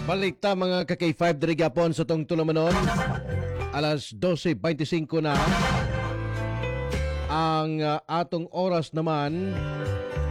Balik ta mga ka-K5 diri gyapon sa tong tulamanon. Alas 12:25 na ang atong oras naman